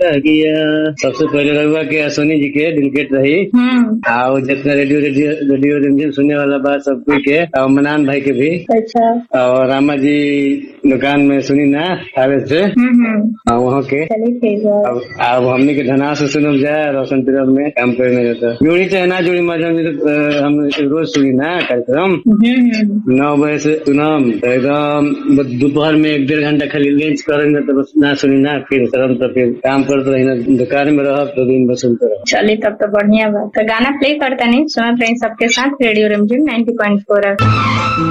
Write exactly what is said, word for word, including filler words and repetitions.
तकिया। सबसे पहले रहुआ के सोनी जी के दिलकेट रही आओ जितना रेडियो रेडियो रेडियो रिमझिम सुनने वाला बात सब कोई के और मनान भाई के भी। अच्छा। और रामा जी दुकान में सुनी ना आवे से वहाँ के। अब अब हमने के धना से सुनम जाए रोशन पिरब में काम करने जाता जुड़ी चाहे ना जुड़ी मजा हम रोज सुनी ना कार्यक्रम नौ बजे से सुनम एकदम दोपहर में एक डेढ़ घंटा खाली लंच करेंगे तो बस ना सुनी ना फिर शरम तो फिर काम करते रही ना दुकान में रह तो दिन बस सुनते रहो। चलिए तब तो बढ़िया बात। तो गाना प्ले करता नहीं सुनते रहे सबके साथ रेडियो रिमझिम नाइन्टी पॉइंट फोर।